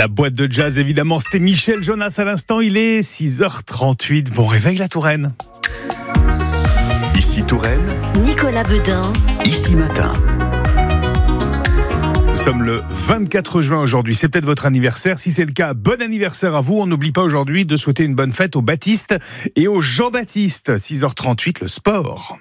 La boîte de jazz, évidemment, c'était Michel Jonas à l'instant. Il est 6h38. Bon réveil, la Touraine. Ici Touraine, Nicolas Beudin. Ici Matin. Nous sommes le 24 juin aujourd'hui. C'est peut-être votre anniversaire. Si c'est le cas, bon anniversaire à vous. On n'oublie pas aujourd'hui de souhaiter une bonne fête aux Baptiste et aux Jean-Baptiste. 6h38, le sport.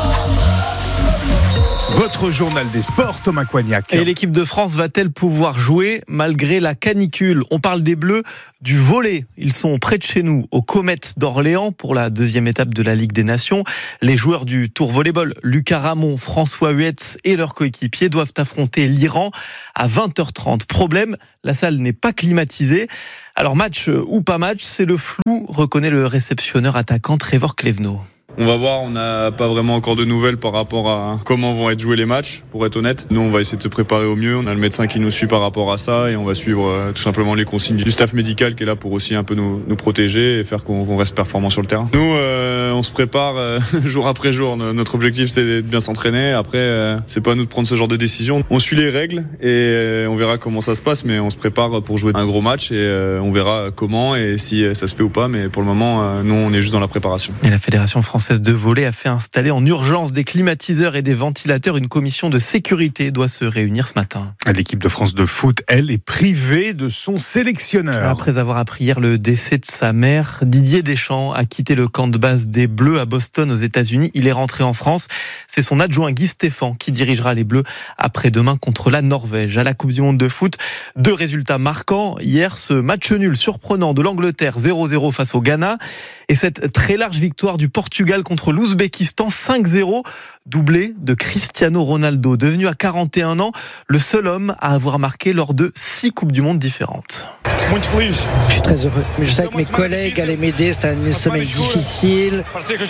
Votre journal des sports, Thomas Coignac. Et l'équipe de France va-t-elle pouvoir jouer malgré la canicule ? On parle des Bleus du volley. Ils sont près de chez nous, aux Comètes d'Orléans, pour la deuxième étape de la Ligue des Nations. Les joueurs du Tour Volleyball, Lucas Ramon, François Huetz et leurs coéquipiers doivent affronter l'Iran à 20h30. Problème, la salle n'est pas climatisée. Alors match ou pas match, c'est le flou, reconnaît le réceptionneur attaquant Trevor Clevenot. On va voir, on n'a pas vraiment encore de nouvelles par rapport à comment vont être joués les matchs, pour être honnête. Nous, on va essayer de se préparer au mieux. On a le médecin qui nous suit par rapport à ça et on va suivre tout simplement les consignes du staff médical qui est là pour aussi un peu nous protéger et faire qu'on reste performant sur le terrain. Nous, on se prépare jour après jour. Notre objectif, c'est de bien s'entraîner. Après, c'est pas à nous de prendre ce genre de décision. On suit les règles et on verra comment ça se passe, mais on se prépare pour jouer un gros match et on verra comment et si ça se fait ou pas. Mais pour le moment, nous, on est juste dans la préparation. Et la Fédération française de volley a fait installer en urgence des climatiseurs et des ventilateurs. Une commission de sécurité doit se réunir ce matin. L'équipe de France de foot, elle, est privée de son sélectionneur. Après avoir appris hier le décès de sa mère, Didier Deschamps a quitté le camp de base des Bleus à Boston aux États-Unis. Il est rentré en France. C'est son adjoint Guy Stéphane qui dirigera les Bleus après-demain contre la Norvège. À la Coupe du Monde de foot, 2 résultats marquants. Hier, ce match nul surprenant de l'Angleterre 0-0 face au Ghana et cette très large victoire du Portugal contre l'Ouzbékistan 5-0, doublé de Cristiano Ronaldo, devenu à 41 ans le seul homme à avoir marqué lors de 6 Coupes du Monde différentes. Je suis très heureux. Je savais que mes collègues allaient m'aider. C'était une semaine difficile.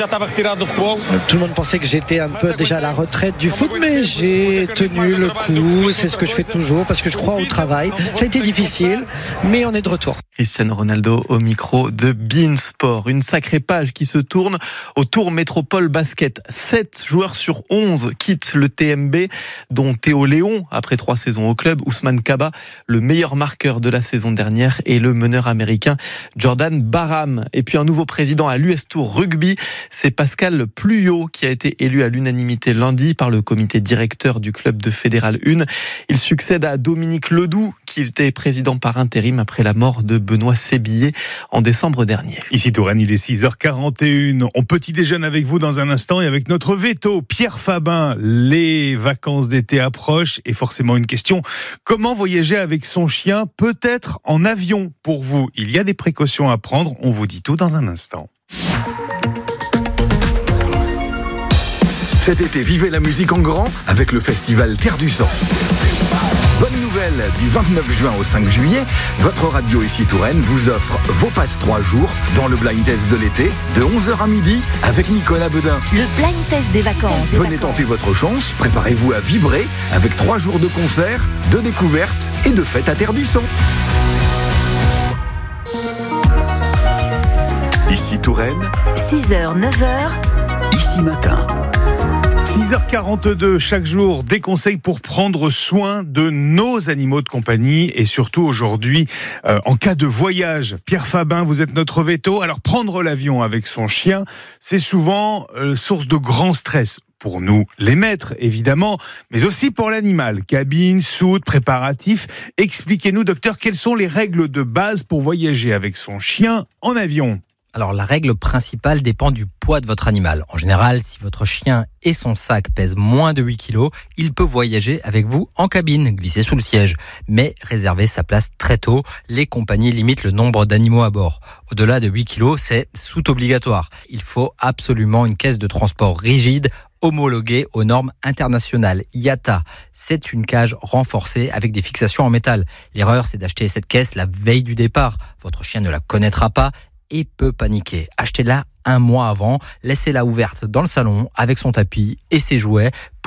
Tout le monde pensait que j'étais un peu déjà à la retraite du foot, mais j'ai tenu le coup. C'est ce que je fais toujours parce que je crois au travail. Ça a été difficile, mais on est de retour. Cristiano Ronaldo au micro de beIN Sport. Une sacrée page qui se tourne au Tour Métropole Basket. 7 joueurs sur 11 quittent le TMB, dont Théo Léon, après 3 saisons au club, Ousmane Kaba, le meilleur marqueur de la saison dernière, et le meneur américain Jordan Barham. Et puis un nouveau président à l'US Tour Rugby, c'est Pascal Pluyot qui a été élu à l'unanimité lundi par le comité directeur du club de Fédéral 1. Il succède à Dominique Ledoux, qui était président par intérim après la mort de Benoît Sébillet en décembre dernier. Ici Touraine, il est 6h41. On petit déjeune avec vous dans un instant et avec notre veto, Pierre Fabin. Les vacances d'été approchent et forcément une question. Comment voyager avec son chien, peut-être en avion pour vous? Il y a des précautions à prendre. On vous dit tout dans un instant. Cet été, vivez la musique en grand avec le festival Terre du Sang. Bonne nouvelle, du 29 juin au 5 juillet, votre radio Ici Touraine vous offre vos passes 3 jours dans le blind test de l'été, de 11h à midi, avec Nicolas Beudin. Le blind test des vacances. Venez tenter votre chance, préparez-vous à vibrer avec 3 jours de concerts, de découvertes et de fêtes à Terre du Sang. Ici Touraine, 6h, 9h. Ici Matin. 6h42, chaque jour, des conseils pour prendre soin de nos animaux de compagnie et surtout aujourd'hui, en cas de voyage. Pierre Fabin, vous êtes notre veto. Alors prendre l'avion avec son chien, c'est souvent source de grand stress. Pour nous, les maîtres, évidemment, mais aussi pour l'animal. Cabine, soute, préparatifs. Expliquez-nous, docteur, quelles sont les règles de base pour voyager avec son chien en avion ? Alors la règle principale dépend du poids de votre animal. En général, si votre chien et son sac pèsent moins de 8 kg, il peut voyager avec vous en cabine, glisser sous le siège. Mais réservez sa place très tôt, les compagnies limitent le nombre d'animaux à bord. Au-delà de 8 kg, c'est soute obligatoire. Il faut absolument une caisse de transport rigide, homologuée aux normes internationales IATA. C'est une cage renforcée avec des fixations en métal. L'erreur, c'est d'acheter cette caisse la veille du départ. Votre chien ne la connaîtra pas et peut paniquer. Achetez-la un mois avant, laissez-la ouverte dans le salon avec son tapis et ses jouets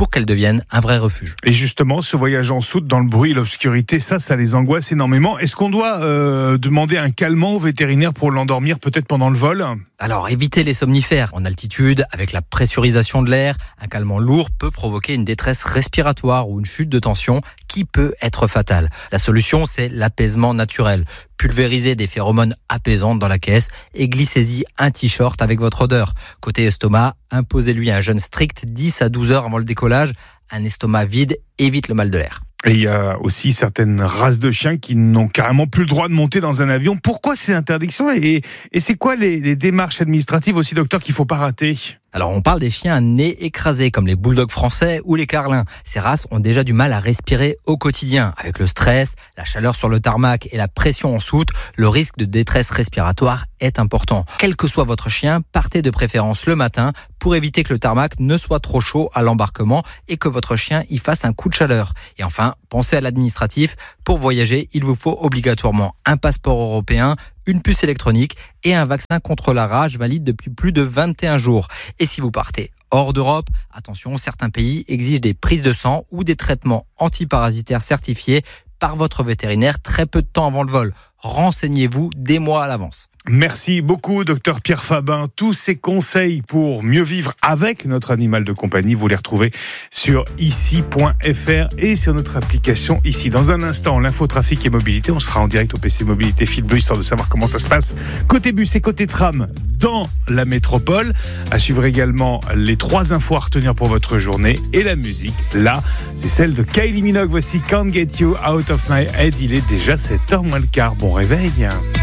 pour qu'elle devienne un vrai refuge. Et justement, ce voyage en soute dans le bruit et l'obscurité, ça les angoisse énormément. Est-ce qu'on doit demander un calmant au vétérinaire pour l'endormir peut-être pendant le vol ? Alors évitez les somnifères. En altitude, avec la pressurisation de l'air, un calmant lourd peut provoquer une détresse respiratoire ou une chute de tension qui peut être fatale. La solution, c'est l'apaisement naturel. Pulvérisez des phéromones apaisantes dans la caisse et glissez-y un t-shirt avec votre odeur. Côté estomac, imposez-lui un jeûne strict 10 à 12 heures avant le décollage. Un estomac vide évite le mal de l'air. Et il y a aussi certaines races de chiens qui n'ont carrément plus le droit de monter dans un avion. Pourquoi ces interdictions et c'est quoi les démarches administratives aussi, docteur, qu'il ne faut pas rater ? Alors on parle des chiens à nez écrasé comme les bulldogs français ou les carlins. Ces races ont déjà du mal à respirer au quotidien. Avec le stress, la chaleur sur le tarmac et la pression en soute, le risque de détresse respiratoire est important. Quel que soit votre chien, partez de préférence le matin pour éviter que le tarmac ne soit trop chaud à l'embarquement et que votre chien y fasse un coup de chaleur. Et enfin, pensez à l'administratif. Pour voyager, il vous faut obligatoirement un passeport européen, une puce électronique et un vaccin contre la rage valide depuis plus de 21 jours. Et si vous partez hors d'Europe, attention, certains pays exigent des prises de sang ou des traitements antiparasitaires certifiés par votre vétérinaire très peu de temps avant le vol. Renseignez-vous des mois à l'avance. Merci beaucoup, docteur Pierre Fabin. Tous ces conseils pour mieux vivre avec notre animal de compagnie, vous les retrouvez sur ici.fr et sur notre application ici. Dans un instant, l'info trafic et mobilité. On sera en direct au PC Mobilité Fil Bleu, histoire de savoir comment ça se passe côté bus et côté tram dans la métropole. À suivre également les 3 infos à retenir pour votre journée et la musique. Là, c'est celle de Kylie Minogue. Voici Can't Get You Out of My Head. Il est déjà 7h moins le quart. Bon réveil.